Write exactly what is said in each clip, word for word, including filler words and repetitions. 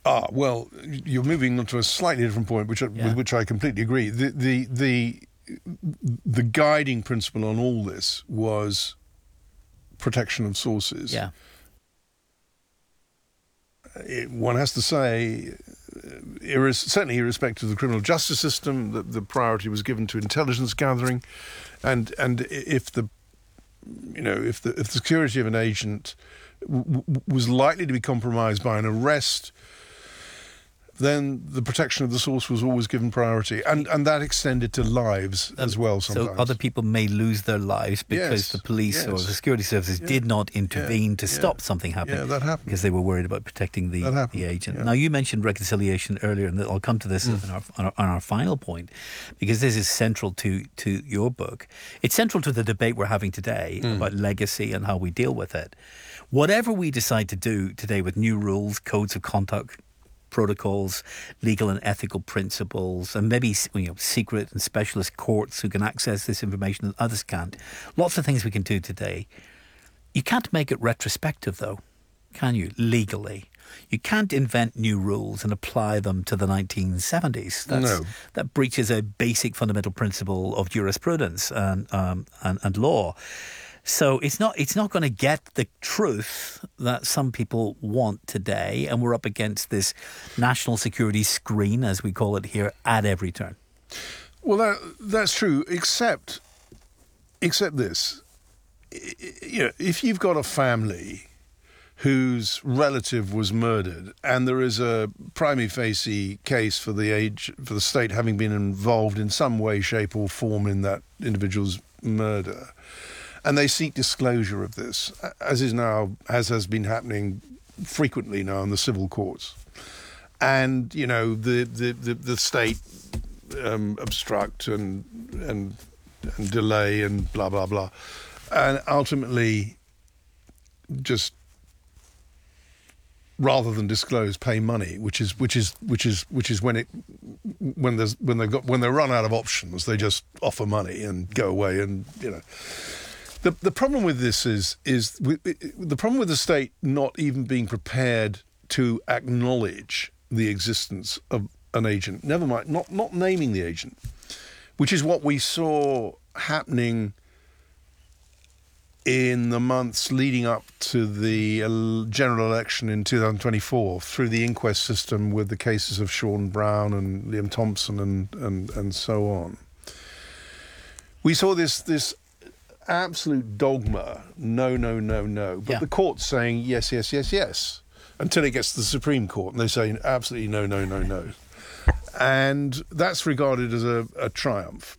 Ah, well, you're moving on to a slightly different point, which Yeah. with which I completely agree. The, the the the guiding principle on all this was protection of sources. Yeah. It, one has to say, irres- certainly irrespective of the criminal justice system, that the priority was given to intelligence gathering, and and if the you know if the if the security of an agent w- w- was likely to be compromised by an arrest, then the protection of the source was always given priority, and and that extended to lives as well sometimes. So other people may lose their lives because Yes, the police yes. or the security services Yeah, did not intervene yeah, to yeah. stop something happening. Yeah, that happened. Because they were worried about protecting the, That happened, the agent. yeah. Now, you mentioned reconciliation earlier, and I'll come to this Mm. in our, on, our, on our final point, because this is central to, to your book. It's central to the debate we're having today Mm. about legacy and how we deal with it. Whatever we decide to do today with new rules, codes of conduct, protocols, legal and ethical principles, and maybe you know secret and specialist courts who can access this information that others can't. Lots of things we can do today. You can't make it retrospective, though, can you? Legally, you can't invent new rules and apply them to the nineteen seventies. That's, No. That breaches a basic fundamental principle of jurisprudence and um, and, and law. So it's not it's not going to get the truth that some people want today, and we're up against this national security screen, as we call it here, at every turn. Well, that, that's true, except except this. I- I- You know, if you've got a family whose relative was murdered, and there is a prima facie case for the age for the state having been involved in some way, shape, or form in that individual's murder, and they seek disclosure of this, as is now as has been happening frequently now in the civil courts, and you know the the the, the state um, obstruct and and and delay and blah blah blah, and ultimately just rather than disclose, pay money, which is which is which is which is when it when there's when they've got when they run out of options, they just offer money and go away, and you know. The the problem with this is is the problem with the state not even being prepared to acknowledge the existence of an agent. Never mind, not not naming the agent, which is what we saw happening in the months leading up to the uh, general election in two thousand twenty-four through the inquest system with the cases of Sean Brown and Liam Thompson and and, and so on. We saw this this absolute dogma, no, no, no, no, but Yeah. the court's saying yes, yes, yes, yes, until it gets to the Supreme Court and they say absolutely no, no, no, no. And that's regarded as a, a triumph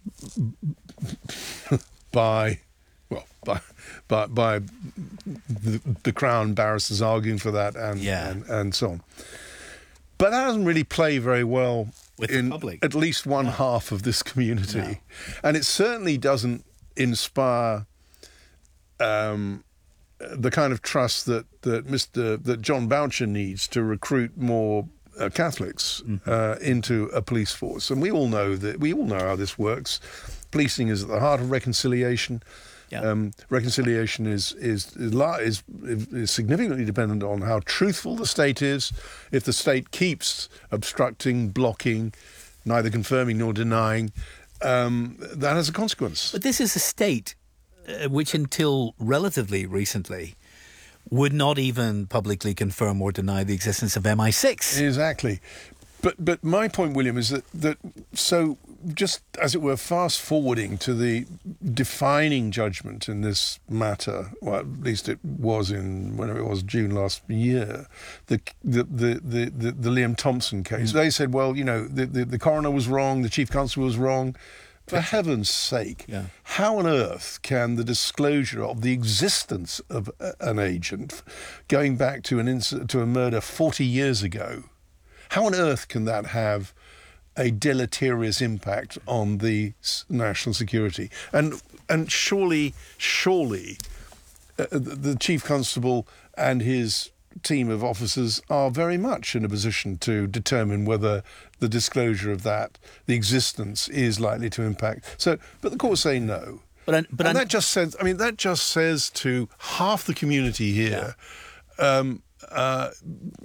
by, well, by by, by the, the Crown barristers arguing for that and, Yeah. and and so on. But that doesn't really play very well With the in public. at least one half of this community. No. And it certainly doesn't inspire um, the kind of trust that, that Mister that John Boucher needs to recruit more uh, Catholics Mm-hmm. uh, into a police force. And we all know that we all know how this works. Policing is at the heart of reconciliation. Yeah. Um, reconciliation is is is, la- is is significantly dependent on how truthful the state is. If the state keeps obstructing, blocking, neither confirming nor denying, um, that has a consequence. But this is a state uh, which, until relatively recently, would not even publicly confirm or deny the existence of M I six. Exactly. But but my point, William, is that, that so just as it were, fast forwarding to the defining judgment in this matter, well, at least it was in whenever it was June last year, the the the the, the, the Liam Thompson case. They said, well, you know, the, the the coroner was wrong, the chief constable was wrong. For heaven's sake, Yeah. how on earth can the disclosure of the existence of a, an agent going back to an inc- to a murder forty years ago, how on earth can that have a deleterious impact on the s- national security? And and surely, surely, uh, the, the chief constable and his team of officers are very much in a position to determine whether the disclosure of that, the existence, is likely to impact. So, but the court's saying no. But I- but and I- that just says, I mean, that just says to half the community here, um, uh,